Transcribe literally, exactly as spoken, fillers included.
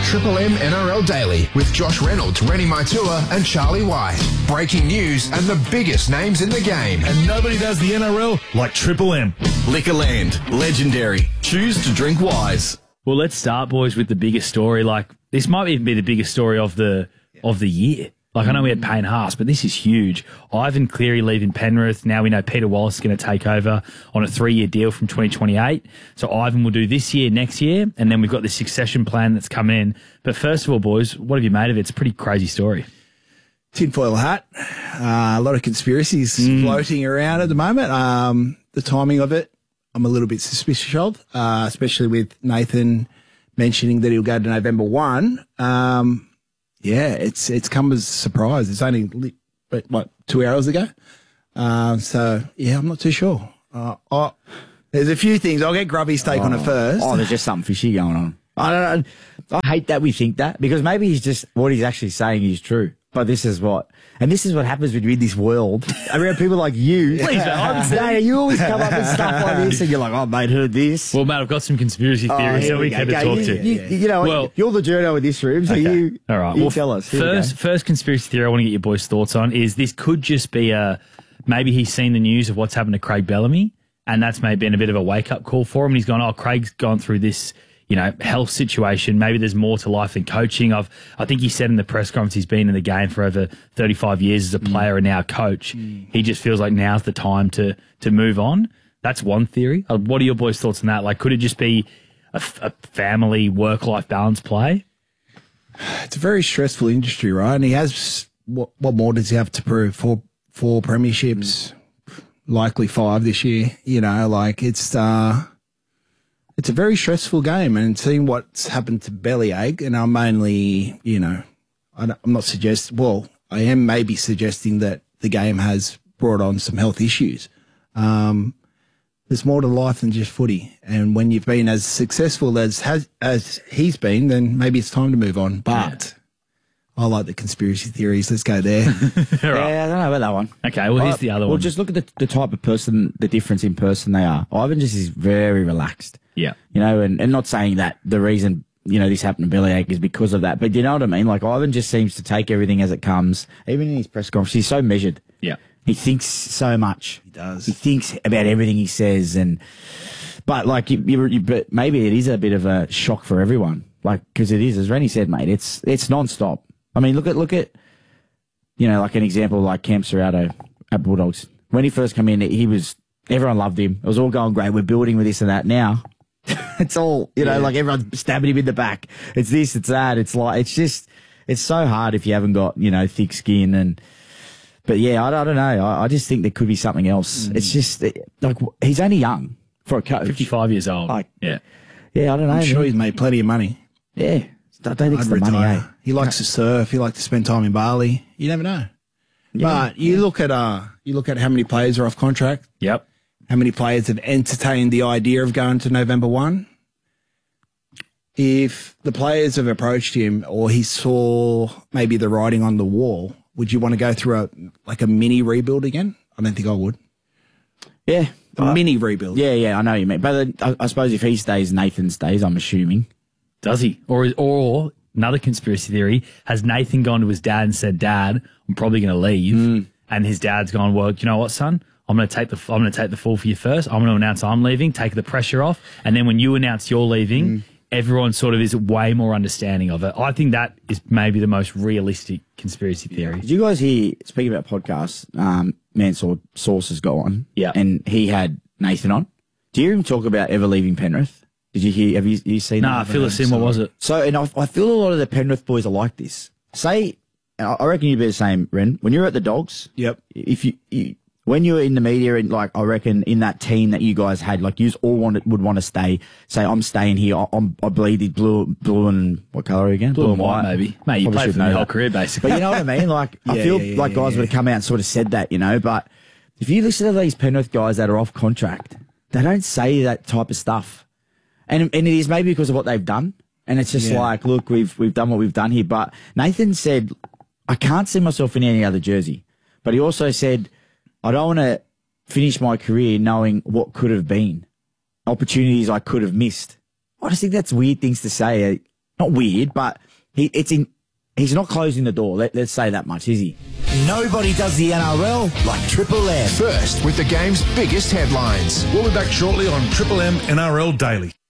Triple M N R L Daily with Josh Reynolds, Rennie Maitua and Charlie White. Breaking news and the biggest names in the game. And nobody does the N R L like Triple M. Liquorland, legendary. Choose to drink wise. Well, let's start, boys, with the biggest story. Like, this might even be the biggest story of the of the year. Like, I know we had Payne Haas, but this is huge. Ivan Cleary leaving Penrith. Now we know Peter Wallace is going to take over on a three-year deal from twenty twenty-eight. So Ivan will do this year, next year, and then we've got the succession plan that's come in. But first of all, boys, what have you made of it? It's a pretty crazy story. Tinfoil hat. Uh, a lot of conspiracies mm. floating around at the moment. Um, the timing of it, I'm a little bit suspicious of, uh, especially with Nathan mentioning that he'll go to November first. Um, yeah, it's it's come as a surprise. It's only, but what, two hours ago? Uh, so, yeah, I'm not too sure. Uh, oh, there's a few things. I'll get Grubby's take oh, on it first. Oh, there's just something fishy going on. I don't know. I hate that we think that, because maybe he's just, what he's actually saying is true. But this is what, and this is what happens when you're in this world around people like you. Please, I'm saying, you always come up with stuff like this, and you're like, "Oh, mate, heard this." Well, mate, I've got some conspiracy theories, oh, so we can okay. talk you, to. You, you know, well, you're the journo in this room, so okay. you, all right. you well, tell us. Here first, first conspiracy theory I want to get your boys' thoughts on is this could just be a maybe he's seen the news of what's happened to Craig Bellamy, and that's maybe been a bit of a wake up call for him. And he's gone, "Oh, Craig's gone through this." You know, health situation. Maybe there's more to life than coaching. I've, I think he said in the press conference he's been in the game for over thirty-five years as a player mm. and now coach. Mm. He just feels like now's the time to to move on. That's one theory. Uh, what are your boys' thoughts on that? Like, could it just be a, a family work-life balance play? It's a very stressful industry, right? And he has, what, what more does he have to prove? Four, four premierships, mm. likely five this year. You know, like it's... uh It's a very stressful game, and seeing what's happened to Bellyache, and I'm only, you know, I'm not suggesting, well, I am maybe suggesting that the game has brought on some health issues. Um, there's more to life than just footy, and when you've been as successful as has, as he's been, then maybe it's time to move on. But yeah. I like the conspiracy theories. Let's go there. right. Yeah, I don't know about that one. Okay, well, here's the other well, one. Well, just look at the, the type of person, the difference in person they are. Ivan just is very relaxed. Yeah. You know, and, and not saying that the reason, you know, this happened to Bellyache is because of that, but you know what I mean? Like, Ivan just seems to take everything as it comes. Even in his press conference, he's so measured. Yeah. He thinks so much. He does. He thinks about everything he says, and, but like, you, you, you, but maybe it is a bit of a shock for everyone. Like, cause it is, as Rennie said, mate, it's, it's non-stop. I mean, look at, look at, you know, like an example like Cam Serrato at Bulldogs. When he first came in, he was, everyone loved him. It was all going great. We're building with this and that. Now, it's all, you know, yeah. like everyone's stabbing him in the back. It's this, it's that. It's like, it's just, it's so hard if you haven't got, you know, thick skin. And, but yeah, I, I don't know. I, I just think there could be something else. Mm. It's just, like, he's only young for a coach. fifty-five years old. Like, yeah. Yeah, I don't know. I'm sure he's made plenty of money. Yeah. I don't think I'd it's the retire. money, eh? He likes to surf. He likes to spend time in Bali. You never know. Yeah. But you yeah. look at, uh, you look at how many players are off contract. Yep. How many players have entertained the idea of going to November first? If the players have approached him or he saw maybe the writing on the wall, would you want to go through a like a mini rebuild again? I don't think I would. Yeah. A uh, mini rebuild. Yeah, yeah, I know what you mean. But I, I suppose if he stays, Nathan stays, I'm assuming. Does he? Or, or another conspiracy theory, has Nathan gone to his dad and said, "Dad, I'm probably going to leave." Mm. And his dad's gone, "Well, you know what, son? I'm going to take the I'm going to take the fall for you first. I'm going to announce I'm leaving, take the pressure off, and then when you announce you're leaving, mm. everyone sort of is way more understanding of it." I think that is maybe the most realistic conspiracy theory. Did you guys hear, speaking about podcasts, um, Mansour Source has got one. Yeah. And he had Nathan on. Do you hear him talk about ever leaving Penrith? Did you hear, have you, you seen nah, that? Nah, fill us in, what was it? So, and I, I feel a lot of the Penrith boys are like this. Say, I reckon you'd be the same, Ren, when you're at the Dogs. Yep. If you, you when you're in the media and like, I reckon in that team that you guys had, like you all wanted, would want to stay, say, I'm staying here, I, I'm, I bleed it blue, blue and, what colour again? Blue, blue and white, white, maybe. Mate, you played for the whole career, basically. But you know what I mean? Like, yeah, I feel yeah, yeah, like guys yeah. would have come out and sort of said that, you know, but if you listen to these Penrith guys that are off contract, they don't say that type of stuff. And, and it is maybe because of what they've done. And it's just yeah. like, look, we've, we've done what we've done here. But Nathan said, I can't see myself in any other jersey. But he also said, I don't want to finish my career knowing what could have been, opportunities I could have missed. I just think that's weird things to say. not weird, but he it's in. He's not closing the door. Let, let's say that much, is he? Nobody does the N R L like Triple M. First with the game's biggest headlines. We'll be back shortly on Triple M N R L Daily.